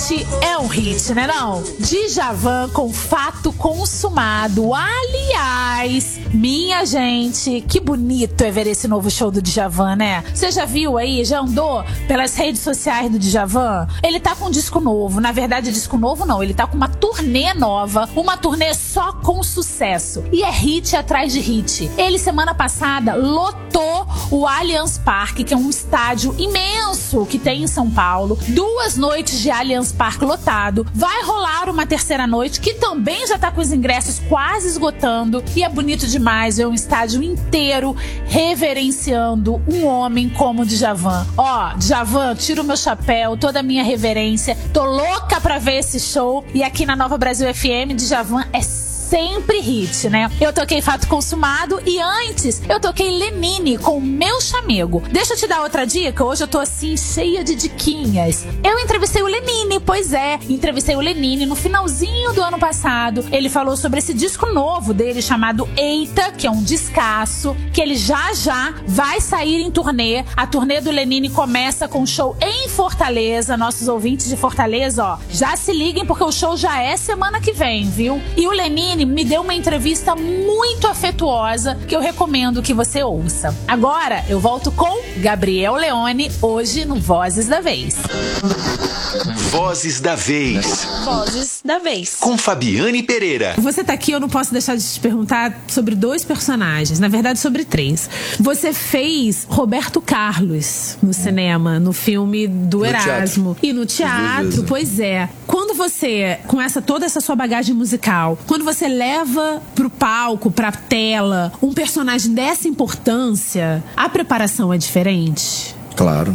hit é um hit, né não? Djavan com Fato Consumado. Aliás, minha gente, que bonito é ver esse novo show do Djavan, né? Você já viu aí, já andou pelas redes sociais do Djavan? Ele tá com um disco novo. Na verdade, disco novo não, ele tá com uma turnê nova. Uma turnê só com sucesso. E é hit atrás de hit. Ele, semana passada, lotou o Allianz Parque, que é um estádio imenso que tem em São Paulo. 2 noites de Allianz Parque lotado. Vai rolar uma terceira noite, que também já tá com os ingressos quase esgotando. E é bonito demais ver um estádio inteiro reverenciando um homem como o Djavan. Ó, Djavan, tiro o meu chapéu, toda a minha reverência. Tô louca pra ver esse show. E aqui na Nova Brasil FM, Djavan é sempre hit, né? Eu toquei Fato Consumado e antes eu toquei Lenine com Meu Chamego. Deixa eu te dar outra dica, hoje eu tô assim cheia de diquinhas. Eu entrevistei o Lenine, pois é, entrevistei o Lenine no finalzinho do ano passado. Ele falou sobre esse disco novo dele chamado Eita, que é um descasso, que ele já vai sair em turnê. A turnê do Lenine começa com um show em Fortaleza. Nossos ouvintes de Fortaleza, ó, já se liguem porque o show já é semana que vem, viu? E o Lenine me deu uma entrevista muito afetuosa que eu recomendo que você ouça. Agora eu volto com Gabriel Leone, hoje no Vozes da Vez. Vozes da Vez. Vozes da Vez. Com Fabiane Pereira. Você tá aqui, eu não posso deixar de te perguntar sobre 2 personagens, na verdade sobre 3. Você fez Roberto Carlos no cinema, no filme do Erasmo. E no teatro, pois é. Quando você, com toda essa sua bagagem musical, quando você leva pro palco, pra tela, um personagem dessa importância, a preparação é diferente? Claro.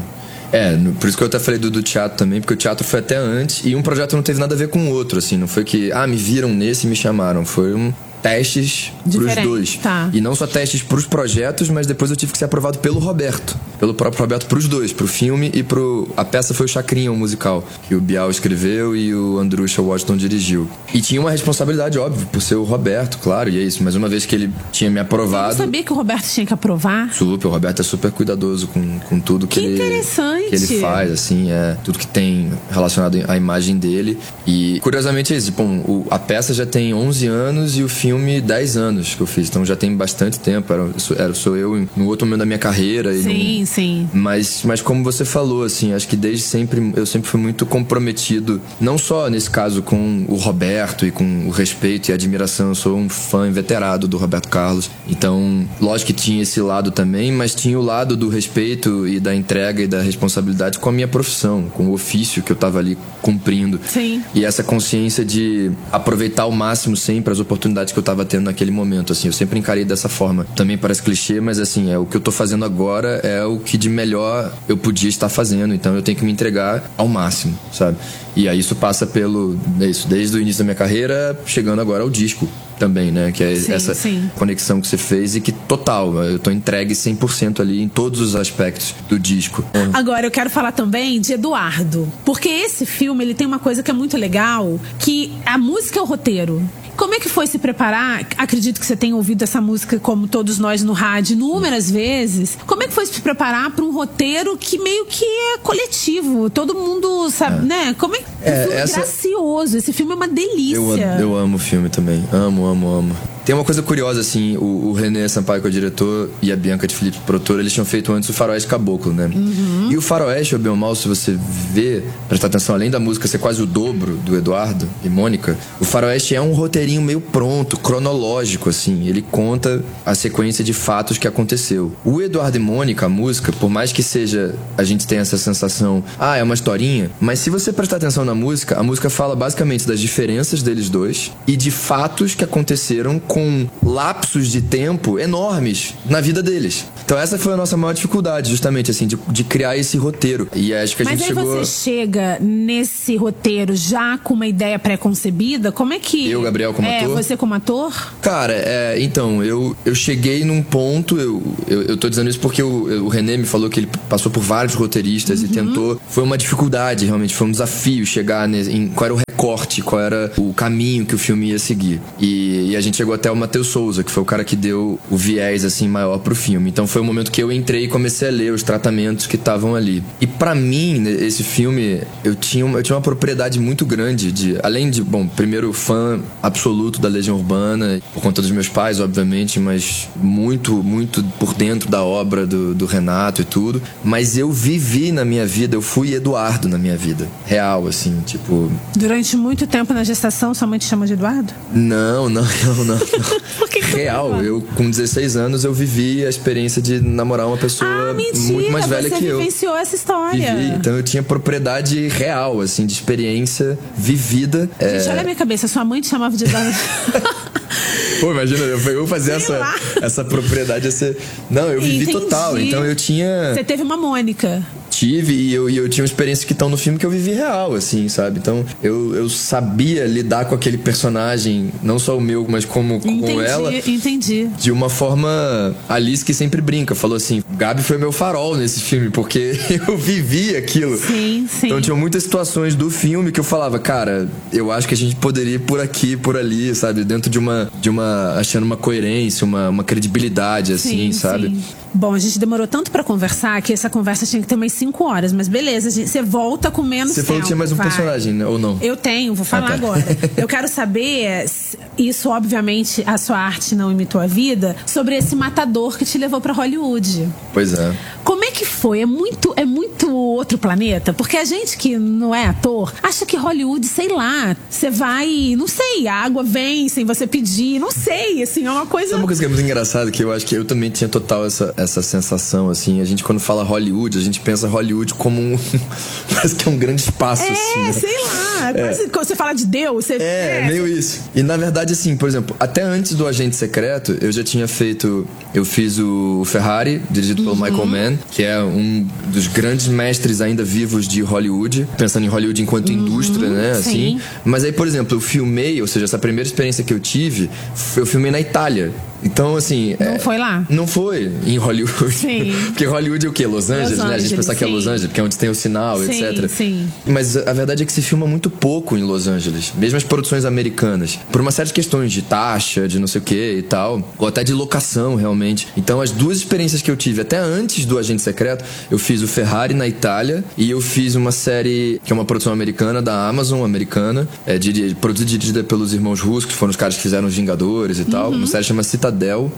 Por isso que eu até falei do teatro também, porque o teatro foi até antes e um projeto não teve nada a ver com o outro, assim, não foi que, me viram nesse e me chamaram, foi testes pros 2. Tá. E não só testes pros projetos, mas depois eu tive que ser aprovado pelo Roberto. Pelo próprio Roberto pros 2, pro filme e a peça foi o Chacrinha, o musical, que o Bial escreveu e o Andrusha Washington dirigiu. E tinha uma responsabilidade, óbvio, por ser o Roberto, claro, e é isso. Mas uma vez que ele tinha me aprovado... Eu sabia que o Roberto tinha que aprovar? Super, o Roberto é super cuidadoso com tudo que ele faz, assim, tudo que tem relacionado à imagem dele. E, curiosamente, é isso. A peça já tem 11 anos e o filme 10 anos que eu fiz, então já tem bastante tempo. Sou eu no outro momento da minha carreira. Sim. Mas como você falou, assim, acho que desde sempre eu sempre fui muito comprometido, não só nesse caso com o Roberto e com o respeito e a admiração. Eu sou um fã inveterado do Roberto Carlos, então lógico que tinha esse lado também, mas tinha o lado do respeito e da entrega e da responsabilidade com a minha profissão, com o ofício que eu tava ali cumprindo. Sim. E essa consciência de aproveitar ao máximo sempre as oportunidades que eu tava tendo naquele momento, assim, eu sempre encarei dessa forma. Também parece clichê, mas assim, o que eu tô fazendo agora é o que de melhor eu podia estar fazendo, então eu tenho que me entregar ao máximo, sabe? E aí isso passa desde o início da minha carreira, chegando agora ao disco também, né? Que é essa conexão que você fez e que total, eu tô entregue 100% ali em todos os aspectos do disco. Agora eu quero falar também de Eduardo, porque esse filme, ele tem uma coisa que é muito legal, que a música é o roteiro. Como é que foi se preparar? Acredito que você tenha ouvido essa música, como todos nós, no rádio inúmeras vezes. Como é que foi se preparar para um roteiro que meio que é coletivo? Todo mundo sabe, né? Como é que é gracioso. Esse filme é uma delícia. Eu amo o filme também. Amo. Tem uma coisa curiosa, assim, o René Sampaio, que é o diretor, e a Bianca de Felipe, produtora, eles tinham feito antes o Faroeste Caboclo, né? Uhum. E o Faroeste, bem ou mal, se você prestar atenção, além da música ser quase o dobro do Eduardo e Mônica, o Faroeste é um roteirinho meio pronto, cronológico, assim. Ele conta a sequência de fatos que aconteceu. O Eduardo e Mônica, a música, por mais que seja, a gente tenha essa sensação, é uma historinha, mas se você prestar atenção na música, a música fala basicamente das diferenças deles dois e de fatos que aconteceram com lapsos de tempo enormes na vida deles. Então essa foi a nossa maior dificuldade, justamente, assim, de criar esse roteiro. E acho que a gente chegou... Mas aí você chega nesse roteiro já com uma ideia pré-concebida? Como é que... Eu, Gabriel, como ator? Você como ator? Cara, então, eu cheguei num ponto, eu tô dizendo isso porque o René me falou que ele passou por vários roteiristas e tentou. Foi uma dificuldade, realmente, foi um desafio chegar em qual era o recorte, qual era o caminho que o filme ia seguir. E a gente chegou até até o Matheus Souza, que foi o cara que deu o viés, assim, maior pro filme. Então foi o momento que eu entrei e comecei a ler os tratamentos que estavam ali. E pra mim, esse filme, eu tinha uma propriedade muito grande de... Além de, bom, primeiro fã absoluto da Legião Urbana, por conta dos meus pais, obviamente, mas muito, muito por dentro da obra do Renato e tudo. Mas eu vivi na minha vida, eu fui Eduardo na minha vida. Real, assim, tipo... Durante muito tempo na gestação, sua mãe te chama de Eduardo? Não. Por que Real, eu com 16 anos eu vivi a experiência de namorar uma pessoa muito mais velha que eu. Você vivenciou essa história. Vivi, então eu tinha propriedade real, assim, de experiência vivida. Gente, olha a minha cabeça, sua mãe te chamava de Eduardo. Pô, imagina, eu fazer essa propriedade. Não, eu vivi total, então eu tinha... Você teve uma Mônica. Tive, e eu tinha uma experiência que estão no filme que eu vivi real, assim, sabe? Então, eu sabia lidar com aquele personagem, não só o meu, mas com ela. Entendi. De uma forma... Alice que sempre brinca, falou assim, Gabi foi meu farol nesse filme, porque eu vivi aquilo. Sim. Então, tinham muitas situações do filme que eu falava, cara, eu acho que a gente poderia ir por aqui, por ali, sabe? Dentro de uma achando uma coerência, uma credibilidade, assim, sabe? Sim. Bom, a gente demorou tanto pra conversar que essa conversa tinha que ter umas 5 horas, mas beleza, você volta com menos tempo. Você falou que tinha mais um personagem, né? Ou não? Eu tenho, vou falar agora. Eu quero saber, isso obviamente a sua arte não imitou a vida, sobre esse matador que te levou pra Hollywood. Pois é. Como é que foi? É muito outro planeta? Porque a gente que não é ator, acha que Hollywood, sei lá, você vai, não sei, a água vem sem você pedir, não sei, assim, é uma coisa... Sabe uma coisa que é muito engraçada, que eu acho que eu também tinha total essa sensação, assim, a gente quando fala Hollywood, a gente pensa Hollywood como parece que é um grande espaço, assim, né? Sei lá, quando você fala de Deus, você... meio isso. E na verdade, assim, por exemplo, até antes do Agente Secreto, eu já tinha eu fiz o Ferrari, dirigido pelo Michael Mann, que é um dos grandes mestres ainda vivos de Hollywood, pensando em Hollywood enquanto indústria, né, assim. Mas aí, por exemplo, eu filmei, ou seja, essa primeira experiência que eu tive, eu filmei na Itália. Então, assim... Não foi lá? Não foi em Hollywood. Sim. Porque Hollywood é o quê? Los Angeles, né? A gente pensa que é Los Angeles, porque é onde tem o sinal, etc. Sim. Mas a verdade é que se filma muito pouco em Los Angeles. Mesmo as produções americanas. Por uma série de questões de taxa, de não sei o quê e tal. Ou até de locação, realmente. Então, as duas experiências que eu tive, até antes do Agente Secreto, eu fiz o Ferrari na Itália e eu fiz uma série que é uma produção americana, da Amazon americana, produzida e dirigida pelos irmãos Russo, que foram os caras que fizeram os Vingadores e tal. Uma série chamada Citadel.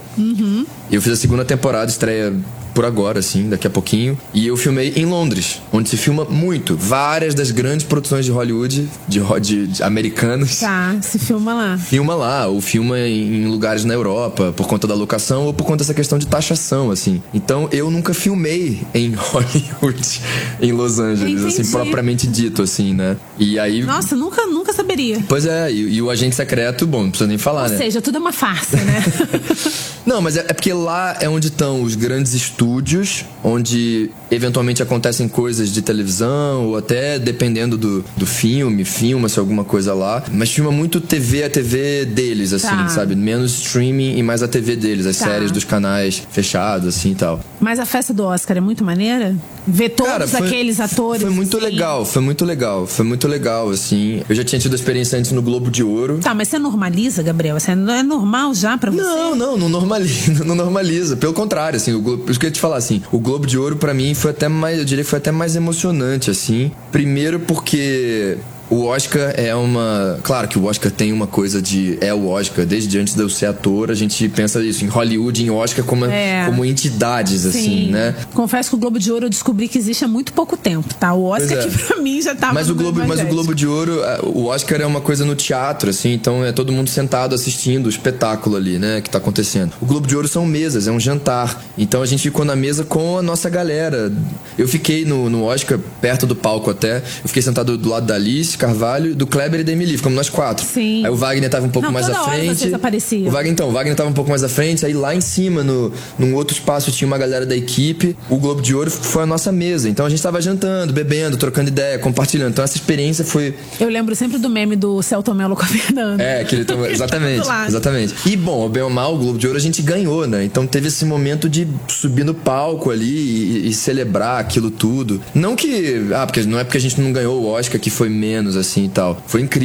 E eu fiz a segunda temporada, estreia por agora, assim, daqui a pouquinho. E eu filmei em Londres, onde se filma muito. Várias das grandes produções de Hollywood, de americanos. Tá, se filma lá. Filma lá, ou filma em lugares na Europa, por conta da locação ou por conta dessa questão de taxação, assim. Então, eu nunca filmei em Hollywood, em Los Angeles, Entendi. assim, propriamente dito, assim, né? E aí... Nossa, nunca saberia. Pois é, e o Agente Secreto, bom, não precisa nem falar, né? Ou seja, tudo é uma farsa, né? Não, mas é porque lá é onde estão os grandes estúdios, onde eventualmente acontecem coisas de televisão, ou até dependendo do filme, filma-se alguma coisa lá. Mas filma muito a TV deles, assim, sabe? Menos streaming e mais a TV deles, as séries dos canais fechados, assim e tal. Mas a festa do Oscar é muito maneira? Ver todos aqueles atores. Foi muito legal, assim. Eu já tinha tido a experiência antes no Globo de Ouro. Tá, mas você normaliza, Gabriel? Você é normal já pra você? Não normaliza. Pelo contrário, assim, por isso que eu ia te falar, assim, o Globo de Ouro pra mim foi até mais, eu diria que foi até mais emocionante, assim. Primeiro porque... O Oscar é uma... Claro que o Oscar tem uma coisa de... É o Oscar. Desde antes de eu ser ator, a gente pensa isso. Em Hollywood, em Oscar, como entidades, assim, né? Confesso que o Globo de Ouro eu descobri que existe há muito pouco tempo, tá? O Oscar que pra mim já tava... Mas o Globo de Ouro... O Oscar é uma coisa no teatro, assim. Então é todo mundo sentado assistindo o espetáculo ali, né? Que tá acontecendo. O Globo de Ouro são mesas, é um jantar. Então a gente ficou na mesa com a nossa galera. Eu fiquei no Oscar, perto do palco até. Eu fiquei sentado do lado da Alice Carvalho, do Kleber e da Emily, ficamos nós 4. Sim. Aí o Wagner tava um pouco mais à frente. Vocês apareciam. O Wagner tava um pouco mais à frente, aí lá em cima, num outro espaço, tinha uma galera da equipe. O Globo de Ouro foi a nossa mesa. Então a gente tava jantando, bebendo, trocando ideia, compartilhando. Então essa experiência foi... Eu lembro sempre do meme do Celton Mello com a Fernanda. Que ele tava... Exatamente. E bom, bem ou mal, o Globo de Ouro a gente ganhou, né? Então teve esse momento de subir no palco ali e celebrar aquilo tudo. Não que... porque não é porque a gente não ganhou o Oscar que foi menos, assim, e tal. Foi incrível.